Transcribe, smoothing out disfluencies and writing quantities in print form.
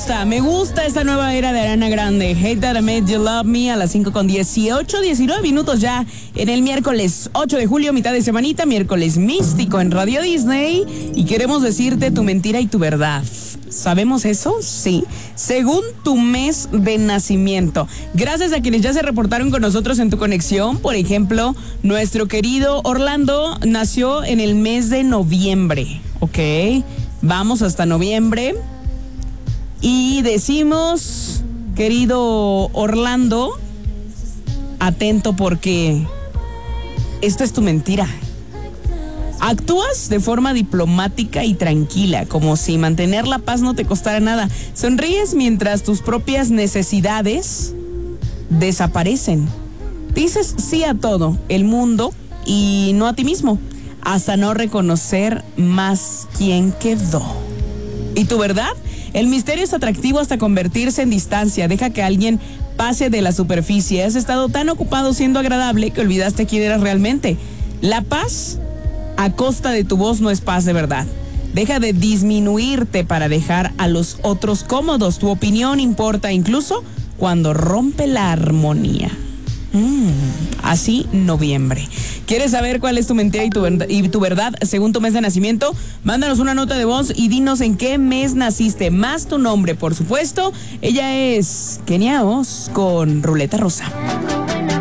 Me gusta esta nueva era de Ariana Grande. Hate That I Made You Love Me a las 5:18, 19 minutos ya en el miércoles 8 de julio, mitad de semanita, miércoles místico en Radio Disney. Y queremos decirte tu mentira y tu verdad. ¿Sabemos eso? Sí. Según tu mes de nacimiento. Gracias a quienes ya se reportaron con nosotros en tu conexión. Por ejemplo, nuestro querido Orlando nació en el mes de noviembre. Ok, vamos hasta noviembre. Y decimos, querido Orlando, atento porque esta es tu mentira. Actúas de forma diplomática y tranquila, como si mantener la paz no te costara nada. Sonríes mientras tus propias necesidades desaparecen. Dices sí a todo, el mundo y no a ti mismo, hasta no reconocer más quién quedó. ¿Y tu verdad? El misterio es atractivo hasta convertirse en distancia. Deja que alguien pase de la superficie. Has estado tan ocupado siendo agradable que olvidaste quién eras realmente. La paz a costa de tu voz no es paz de verdad. Deja de disminuirte para dejar a los otros cómodos. Tu opinión importa incluso cuando rompe la armonía. Así noviembre. ¿Quieres saber cuál es tu mentira y tu verdad según tu mes de nacimiento? Mándanos una nota de voz y dinos en qué mes naciste, más tu nombre, por supuesto. Ella es Kenia Oz con Ruleta Rosa.